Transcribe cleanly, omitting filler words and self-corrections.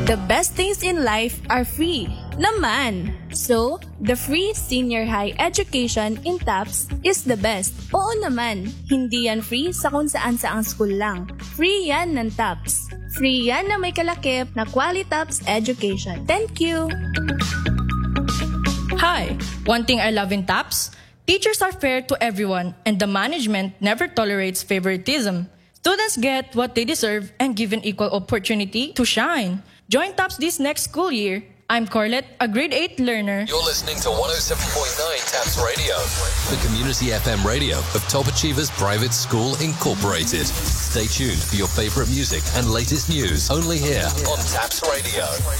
The best things in life are free. Naman! So, the free senior high education in TAPS is the best. Oo naman, hindi yan free sa kung saan-saang school lang. Free yan ng TAPS. Free yan na may kalakip na Quality TAPS education. Thank you! Hi! One thing I love in TAPS, teachers are fair to everyone and the management never tolerates favoritism. Students get what they deserve and given equal opportunity to shine. Join TAPS this next school year. I'm Corlett, a grade 8 learner. You're listening to 107.9 TAPS Radio, the community FM radio of Top Achievers Private School Incorporated. Stay tuned for your favorite music and latest news only here on TAPS Radio.